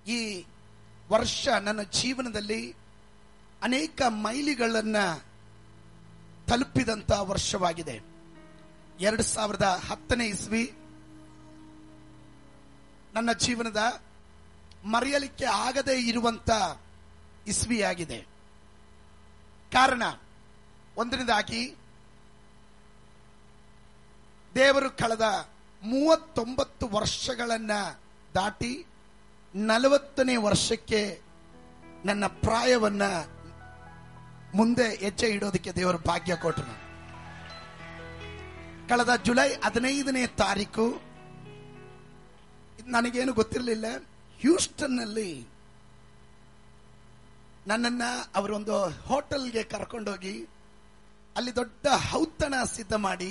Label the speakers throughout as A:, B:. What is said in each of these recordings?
A: ಈ ವರ್ಷ ನನ್ನ ಜೀವನದಲ್ಲಿ ಅನೇಕ ಮೈಲಿಗಳನ್ನ ತಲುಪಿದಂತ ವರ್ಷವಾಗಿದೆ. 2010 ಇಸ್ವಿ ನನ್ನ ಜೀವನದ ಮರೆಯಲಿಕ್ಕೆ ಆಗದೇ ಇರುವಂತ ಇಸ್ವಿಯಾಗಿದೆ. ಕಾರಣ ಒಂದನೇದಾಗಿ, ದೇವರು ಕಳೆದ 39 ವರ್ಷಗಳನ್ನ ದಾಟಿ 40ನೇ ವರ್ಷಕ್ಕೆ ನನ್ನ ಪ್ರಾಯವನ್ನ ಮುಂದೆ ಹೆಜ್ಜೆ ಇಡೋದಕ್ಕೆ ದೇವರು ಭಾಗ್ಯ ಕೊಟ್ಟರು. ಕಳೆದ ಜುಲೈ 15ನೇ ತಾರೀಕು, ನನಗೇನು ಗೊತ್ತಿರಲಿಲ್ಲ, ಹ್ಯೂಸ್ಟನ್ ನಲ್ಲಿ ನನ್ನನ್ನ ಅವರೊಂದು ಹೋಟೆಲ್ಗೆ ಕರ್ಕೊಂಡೋಗಿ ಅಲ್ಲಿ ದೊಡ್ಡ ಔತಣ ಸಿದ್ಧ ಮಾಡಿ,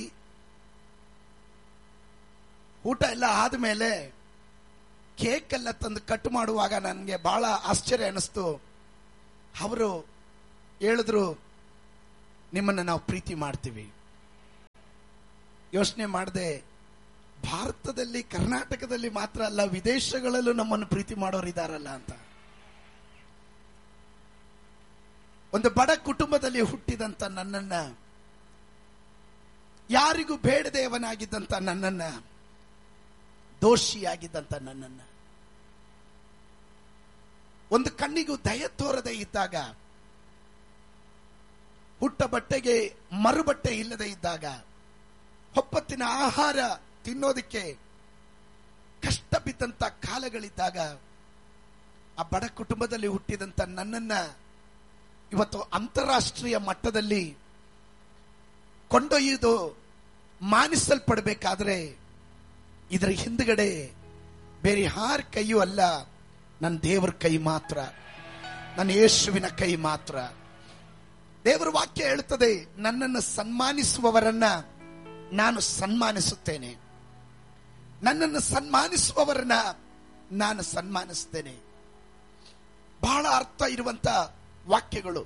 A: ಊಟ ಎಲ್ಲ ಆದ್ಮೇಲೆ ಕೇಕ್ ಎಲ್ಲ ತಂದು ಕಟ್ ಮಾಡುವಾಗ ನನಗೆ ಬಹಳ ಆಶ್ಚರ್ಯ ಅನಿಸ್ತು. ಅವರು ಹೇಳಿದ್ರು, ನಿಮ್ಮನ್ನ ನಾವು ಪ್ರೀತಿ ಮಾಡ್ತೀವಿ. ಯೋಚನೆ ಮಾಡದೆ, ಭಾರತದಲ್ಲಿ ಕರ್ನಾಟಕದಲ್ಲಿ ಮಾತ್ರ ಅಲ್ಲ, ವಿದೇಶಗಳಲ್ಲೂ ನಮ್ಮನ್ನು ಪ್ರೀತಿ ಮಾಡೋರು ಇದಾರಲ್ಲ ಅಂತ. ಒಂದು ಬಡ ಕುಟುಂಬದಲ್ಲಿ ಹುಟ್ಟಿದಂತ ನನ್ನನ್ನ, ಯಾರಿಗೂ ಬೇಡದೇವನಾಗಿದ್ದಂತ ನನ್ನನ್ನ, ದೋಷಿಯಾಗಿದ್ದಂತ ನನ್ನನ್ನ, ಒಂದು ಕಣ್ಣಿಗೂ ದಯ ತೋರದೆ ಇದ್ದಾಗ, ಹುಟ್ಟ ಬಟ್ಟೆಗೆ ಮರುಬಟ್ಟೆ ಇಲ್ಲದೆ ಇದ್ದಾಗ, ಹೊಪ್ಪತ್ತಿನ ಆಹಾರ ತಿನ್ನೋದಕ್ಕೆ ಕಷ್ಟ ಬಿದ್ದಂತ ಕಾಲಗಳಿದ್ದಾಗ, ಆ ಬಡ ಕುಟುಂಬದಲ್ಲಿ ಹುಟ್ಟಿದಂತ ನನ್ನನ್ನ ಇವತ್ತು ಅಂತಾರಾಷ್ಟ್ರೀಯ ಮಟ್ಟದಲ್ಲಿ ಕೊಂಡೊಯ್ಯುವುದು ಮಾನಿಸಲ್ಪಡಬೇಕಾದ್ರೆ ಇದರ ಹಿಂದ್ಗಡೆ ಬೇರೆ ಯಾರ ಕೈಯೂ ಅಲ್ಲ, ನನ್ನ ದೇವರ ಕೈ ಮಾತ್ರ, ನನ್ನ ಯೇಸುವಿನ ಕೈ ಮಾತ್ರ. ದೇವರ ವಾಕ್ಯ ಹೇಳುತ್ತದೆ, ನನ್ನನ್ನು ಸನ್ಮಾನಿಸುವವರನ್ನ ನಾನು ಸನ್ಮಾನಿಸುತ್ತೇನೆ, ನನ್ನನ್ನು ಸನ್ಮಾನಿಸುವವರನ್ನ ನಾನು ಸನ್ಮಾನಿಸ್ತೇನೆ. ಬಹಳ ಅರ್ಥ ಇರುವಂತ ವಾಕ್ಯಗಳು.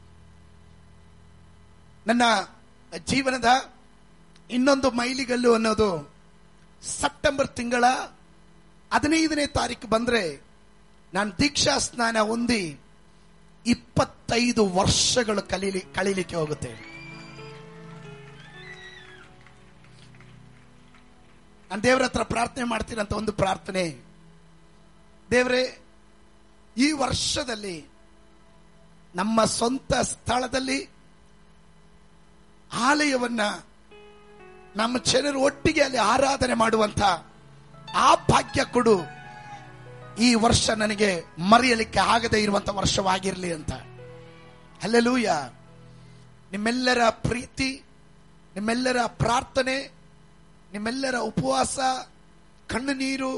A: ನನ್ನ ಜೀವನದ ಇನ್ನೊಂದು ಮೈಲಿಗಲ್ಲು ಅನ್ನೋದು ಸೆಪ್ಟೆಂಬರ್ ತಿಂಗಳ 15ನೇ ತಾರೀಕು ಬಂದ್ರೆ ನಾನು ದೀಕ್ಷಾ ಸ್ನಾನ ಹೊಂದಿ 25 ವರ್ಷಗಳು ಕಳೀಲಿಕ್ಕೆ ಹೋಗುತ್ತೆ. ನಾನು ದೇವರ ಹತ್ರ ಪ್ರಾರ್ಥನೆ ಮಾಡ್ತೀನಂತ ಒಂದು ಪ್ರಾರ್ಥನೆ, ದೇವರೇ, ಈ ವರ್ಷದಲ್ಲಿ ನಮ್ಮ ಸ್ವಂತ ಸ್ಥಳದಲ್ಲಿ ಆಲಯವನ್ನ ನಮ್ಮ ಜನರು ಒಟ್ಟಿಗೆ ಅಲ್ಲಿ ಆರಾಧನೆ ಮಾಡುವಂತ ಆ ಭಾಗ್ಯ ಕೊಡು. ಈ ವರ್ಷ ನನಗೆ ಮರೆಯಲಿಕ್ಕೆ ಆಗದೆ ಇರುವಂತ ವರ್ಷವಾಗಿರಲಿ ಅಂತ. ಹಲ್ಲೆಲೂಯ. ನಿಮ್ಮೆಲ್ಲರ ಪ್ರೀತಿ, ನಿಮ್ಮೆಲ್ಲರ ಪ್ರಾರ್ಥನೆ, ನಿಮ್ಮೆಲ್ಲರ ಉಪವಾಸ, ಕಣ್ಣುನೀರು,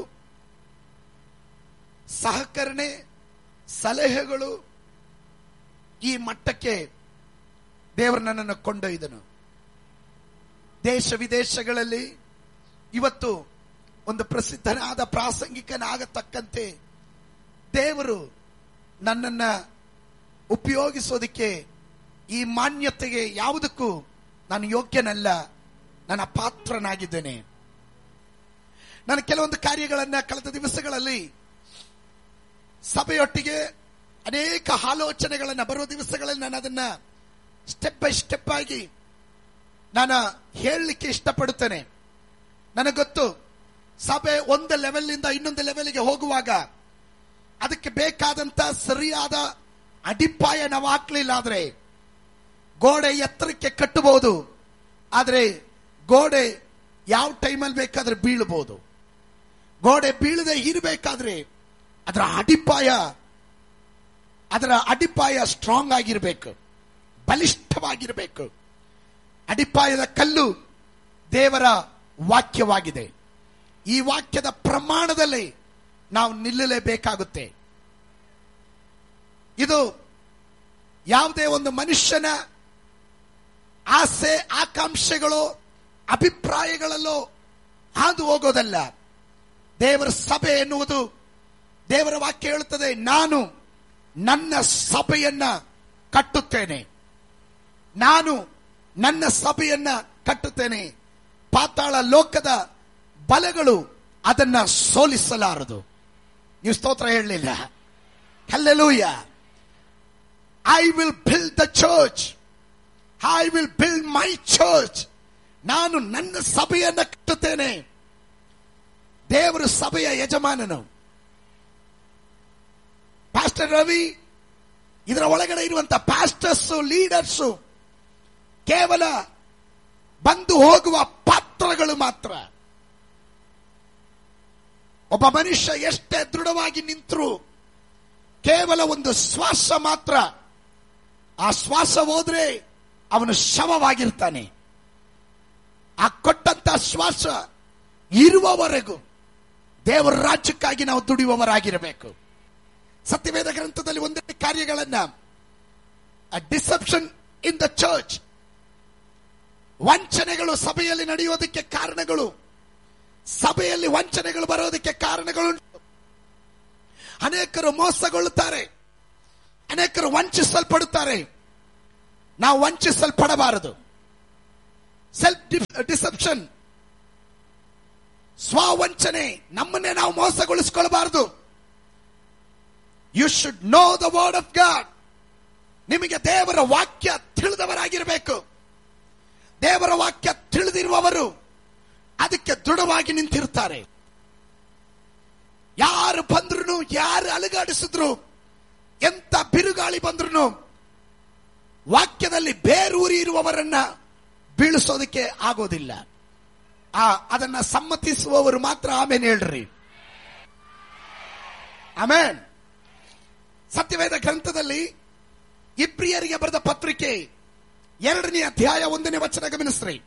A: ಸಹಕರಣೆ, ಸಲಹೆಗಳು ಈ ಮಟ್ಟಕ್ಕೆ ದೇವರು ನನ್ನನ್ನು ಕೊಂಡೊಯ್ದನು. ದೇಶ ವಿದೇಶಗಳಲ್ಲಿ ಇವತ್ತು ಒಂದು ಪ್ರಸಿದ್ಧನಾದ ಪ್ರಾಸಂಗಿಕನಾಗತಕ್ಕಂತೆ ದೇವರು ನನ್ನನ್ನ ಉಪಯೋಗಿಸೋದಕ್ಕೆ, ಈ ಮಾನ್ಯತೆಗೆ ಯಾವುದಕ್ಕೂ ನಾನು ಯೋಗ್ಯನಲ್ಲ, ನನ್ನ ಪಾತ್ರನಾಗಿದ್ದೇನೆ. ನಾನು ಕೆಲವೊಂದು ಕಾರ್ಯಗಳನ್ನ ಕಳೆದ ದಿವಸಗಳಲ್ಲಿ ಸಭೆಯೊಟ್ಟಿಗೆ ಅನೇಕ ಆಲೋಚನೆಗಳನ್ನ ಬರುವ ದಿವಸಗಳಲ್ಲಿ ನಾನು ಅದನ್ನ ಸ್ಟೆಪ್ ಬೈ ಸ್ಟೆಪ್ ಆಗಿ ನಾನು ಹೇಳಲಿಕ್ಕೆ ಇಷ್ಟಪಡುತ್ತೇನೆ. ನನಗೆ ಗೊತ್ತು, ಸಭೆ ಒಂದು ಲೆವೆಲ್ ಇಂದ ಇನ್ನೊಂದು ಲೆವೆಲ್ಗೆ ಹೋಗುವಾಗ ಅದಕ್ಕೆ ಬೇಕಾದಂತ ಸರಿಯಾದ ಅಡಿಪಾಯ ನಾವು ಹಾಕ್ಲಿಲ್ಲ ಆದ್ರೆ ಗೋಡೆ ಎತ್ತರಕ್ಕೆ ಕಟ್ಟಬಹುದು, ಆದ್ರೆ ಗೋಡೆ ಯಾವ ಟೈಮಲ್ಲಿ ಬೇಕಾದ್ರೆ ಬೀಳಬಹುದು. ಗೋಡೆ ಬೀಳದೆ ಇರಬೇಕಾದ್ರೆ ಅದರ ಅಡಿಪಾಯ ಸ್ಟ್ರಾಂಗ್ ಆಗಿರಬೇಕು, ಬಲಿಷ್ಠವಾಗಿರಬೇಕು. ಅಡಿಪಾಯದ ಕಲ್ಲು ದೇವರ ವಾಕ್ಯವಾಗಿದೆ. ಈ ವಾಕ್ಯದ ಪ್ರಮಾಣದಲ್ಲಿ ನಾವು ನಿಲ್ಲಲೇಬೇಕಾಗುತ್ತೆ. ಇದು ಯಾವುದೇ ಒಂದು ಮನುಷ್ಯನ ಆಸೆ ಆಕಾಂಕ್ಷೆಗಳು ಅಭಿಪ್ರಾಯಗಳಲ್ಲೋ ಹಾದು ಹೋಗೋದಲ್ಲ. ದೇವರ ಸಭೆ ಎನ್ನುವುದು, ದೇವರ ವಾಕ್ಯ ಹೇಳುತ್ತದೆ, ನಾನು ನನ್ನ ಸಭೆಯನ್ನ ಕಟ್ಟುತ್ತೇನೆ, ನಾನು ನನ್ನ ಸಭೆಯನ್ನ ಕಟ್ಟುತ್ತೇನೆ. ಪಾತಾಳ ಲೋಕದ ಬಲಗಳು ಅದನ್ನ ಸೋಲಿಸಲಾರದು. ನೀವು ಸ್ತೋತ್ರ ಹೇಳಲಿಲ್ಲ. Hallelujah. I will build the church, I will build my church. ನಾನು ನನ್ನ ಸಭೆಯನ್ನು ಕಟ್ಟುತ್ತೇನೆ. ದೇವರು ಸಭೆಯ ಯಜಮಾನನು. ಪಾಸ್ಟರ್ ರವಿ, ಇದರ ಒಳಗಡೆ ಇರುವಂತ ಪಾಸ್ಟರ್ಸ್, ಲೀಡರ್ಸ್ ಕೇವಲ ಬಂದು ಹೋಗುವ ಪಾತ್ರಗಳು ಮಾತ್ರ. ಒಬ್ಬ ಮನುಷ್ಯ ಎಷ್ಟೇ ದೃಢವಾಗಿ ನಿಂತರೂ ಕೇವಲ ಒಂದು ಶ್ವಾಸ ಮಾತ್ರ. ಆ ಶ್ವಾಸ ಹೋದ್ರೆ ಅವನು ಶವವಾಗಿರ್ತಾನೆ. ಆ ಕೊಟ್ಟಂತ ಶ್ವಾಸ ಇರುವವರೆಗೂ ದೇವರ ರಾಜ್ಯಕ್ಕಾಗಿ ನಾವು ದುಡಿಯುವವರಾಗಿರಬೇಕು. ಸತ್ಯವೇದ ಗ್ರಂಥದಲ್ಲಿ ಒಂದೆರಡು ಕಾರ್ಯಗಳನ್ನ, ಡಿಸೆಪ್ಷನ್ ಇನ್ ದ ಚರ್ಚ್, ವಂಚನೆಗಳು ಸಭೆಯಲ್ಲಿ ನಡೆಯೋದಕ್ಕೆ ಕಾರಣಗಳು, ಸಭೆಯಲ್ಲಿ ವಂಚನೆಗಳು ಬರೋದಕ್ಕೆ ಕಾರಣಗಳುಂಟು. ಅನೇಕರು ಮೋಸಗೊಳ್ಳುತ್ತಾರೆ, ಅನೇಕರು ವಂಚಿಸಲ್ಪಡುತ್ತಾರೆ. ನಾವು ವಂಚಿಸಲ್ಪಡಬಾರದು. ಸೆಲ್ಫ್ ಡಿಸೆಪ್ಷನ್, ಸ್ವಾವಂಚನೆ, ನಮ್ಮನ್ನೇ ನಾವು ಮೋಸಗೊಳಿಸಿಕೊಳ್ಳಬಾರದು. You should know the word of god. ನಿಮಗೆ ದೇವರ ವಾಕ್ಯ ತಿಳಿದವರಾಗಿರಬೇಕು. ದೇವರ ವಾಕ್ಯ ತಿಳಿದಿರುವವರು ಅದಕ್ಕೆ ದೃಢವಾಗಿ ನಿಂತಿರ್ತಾರೆ. ಯಾರು ಬಂದ್ರು, ಯಾರು ಅಲುಗಾಡಿಸಿದ್ರು, ಎಂತ ಬಿರುಗಾಳಿ ಬಂದ್ರು ವಾಕ್ಯದಲ್ಲಿ ಬೇರೂರಿ ಇರುವವರನ್ನ ಬೀಳಿಸೋದಕ್ಕೆ ಆಗೋದಿಲ್ಲ. ಅದನ್ನ ಸಮ್ಮತಿಸುವವರು ಮಾತ್ರ ಆಮೇನ್ ಹೇಳ್ರಿ. ಆಮೇನ್. ಸತ್ಯವೇದ ಗ್ರಂಥದಲ್ಲಿ ಇಬ್ರಿಯರಿಗೆ ಬರೆದ ಪತ್ರಿಕೆ 2ನೇ ಅಧ್ಯಾಯ 1ನೇ ವಚನ ಗಮನಿಸ್ರಿ.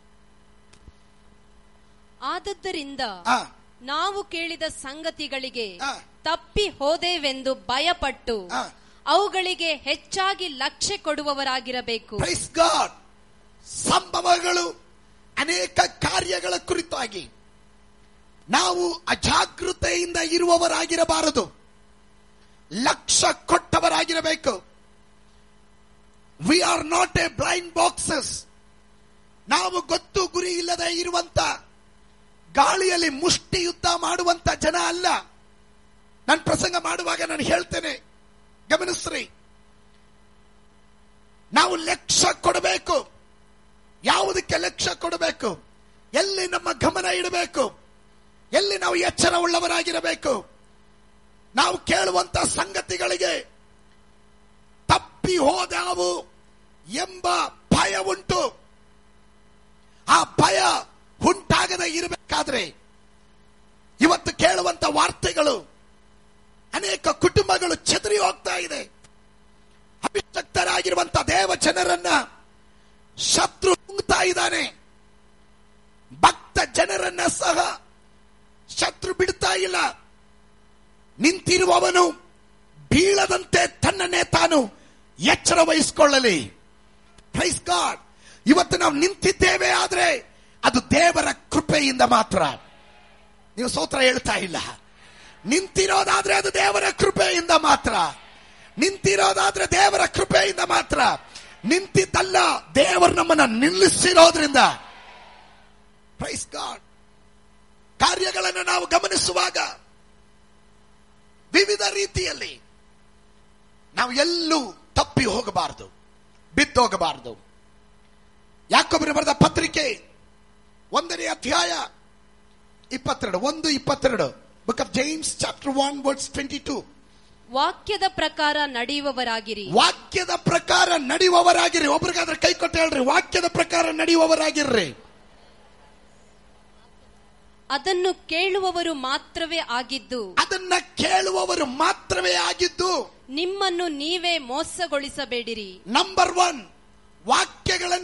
B: ಆದದ್ದರಿಂದ ನಾವು ಕೇಳಿದ ಸಂಗತಿಗಳಿಗೆ ತಪ್ಪಿ ಹೋದೇವೆಂದು ಭಯಪಟ್ಟು ಅವುಗಳಿಗೆ ಹೆಚ್ಚಾಗಿ ಲಕ್ಷ್ಯ ಕೊಡುವವರಾಗಿರಬೇಕು. Praise God.
A: ಸಂಭವಗಳು, ಅನೇಕ ಕಾರ್ಯಗಳ ಕುರಿತಾಗಿ ನಾವು ಅಜಾಗೃತೆಯಿಂದ ಇರುವವರಾಗಿರಬಾರದು, ಲಕ್ಷ್ಯ ಕೊಟ್ಟವರಾಗಿರಬೇಕು. We are not A blind boxes. ನಾವು ಗೊತ್ತು ಗುರಿ ಇಲ್ಲದೆ ಇರುವಂತ, ಗಾಳಿಯಲ್ಲಿ ಮುಷ್ಟಿ ಯುದ್ಧ ಮಾಡುವಂತ ಜನ ಅಲ್ಲ. ನಾನು ಪ್ರಸಂಗ ಮಾಡುವಾಗ ನಾನು ಹೇಳ್ತೇನೆ, ಗಮನಿಸ್ರಿ. ನಾವು ಲಕ್ಷ್ಯ ಕೊಡಬೇಕು. ಯಾವುದಕ್ಕೆ ಲಕ್ಷ್ಯ ಕೊಡಬೇಕು? ಎಲ್ಲಿ ನಮ್ಮ ಗಮನ ಇಡಬೇಕು? ಎಲ್ಲಿ ನಾವು ಎಚ್ಚರ ಉಳ್ಳವರಾಗಿರಬೇಕು? ನಾವು ಕೇಳುವಂತ ಸಂಗತಿಗಳಿಗೆ ತಪ್ಪಿ ಹೋದಾವು ಎಂಬ ಭಯ ಉಂಟು. ಆ ಭಯ ಉಂಟಾಗದೆ ಇರಬೇಕಾದ್ರೆ ಇವತ್ತು ಕೇಳುವಂತ ವಾರ್ತೆಗಳು, ಅನೇಕ ಕುಟುಂಬಗಳು ಚದರಿ ಹೋಗ್ತಾ ಇದೆ. ಅಭಿಷಕ್ತರಾಗಿರುವಂತ ದೇವ ಜನರನ್ನ ಶತ್ರು ನುಂಗ್ತಾ ಇದ್ದಾನೆ. ಭಕ್ತ ಜನರನ್ನ ಸಹ ಶತ್ರು ಬಿಡ್ತಾ ಇಲ್ಲ. ನಿಂತಿರುವವನು ಬೀಳದಂತೆ ತನ್ನನ್ನೇ ತಾನು ಎಚ್ಚರ ವಹಿಸಿಕೊಳ್ಳಲಿ. Praise God. ಇವತ್ತು ನಾವು ನಿಂತಿದ್ದೇವೆ ಆದ್ರೆ ಅದು ದೇವರ ಕೃಪೆಯಿಂದ ಮಾತ್ರ. ನೀವು ಸ್ತೋತ್ರ ಹೇಳ್ತಾ ಇಲ್ಲ. ನಿಂತಿರೋದಾದ್ರೆ ಅದು ದೇವರ ಕೃಪೆಯಿಂದ ಮಾತ್ರ. ನಿಂತಿರೋದಾದ್ರೆ ದೇವರ ಕೃಪೆಯಿಂದ ಮಾತ್ರ. ನಿಂತಿದ್ದಲ್ಲ, ದೇವರು ನಮ್ಮನ್ನ ನಿಲ್ಲಿಸಿರೋದ್ರಿಂದ. Praise God. ಕಾರ್ಯಗಳನ್ನು ನಾವು ಗಮನಿಸುವಾಗ ವಿವಿಧ ರೀತಿಯಲ್ಲಿ ನಾವು ಎಲ್ಲೂ ತಪ್ಪಿ ಹೋಗಬಾರದು, ಬಿದ್ದೋಗಬಾರದು. ಯಾಕೋಬನು ಬರೆದ ಪತ್ರಿಕೆ 1ನೇ ಅಧ್ಯಾಯ 22 book of James chapter 1 verse 22.
B: ವಾಕ್ಯದ ಪ್ರಕಾರ ನಡೆಯುವವರಾಗಿರಿ.
A: ವಾಕ್ಯದ ಪ್ರಕಾರ ನಡೆಯುವವರಾಗಿರಿ. ಒಬ್ರಿಗಾದ್ರೆ ಕೈ ಕೊಟ್ಟು ಹೇಳ್ರಿ, ವಾಕ್ಯದ ಪ್ರಕಾರ ನಡೆಯುವವರಾಗಿರ್ರಿ.
B: ಅದನ್ನು ಕೇಳುವವರು ಮಾತ್ರವೇ ಆಗಿದ್ದು,
A: ಅದನ್ನ ಕೇಳುವವರು ಮಾತ್ರವೇ ಆಗಿದ್ದು
B: ನಿಮ್ಮನ್ನು ನೀವೇ ಮೋಸಗೊಳಿಸಬೇಡಿರಿ.
A: ನಂಬರ್ 1, ವಾಕ್ಯಗಳನ್ನು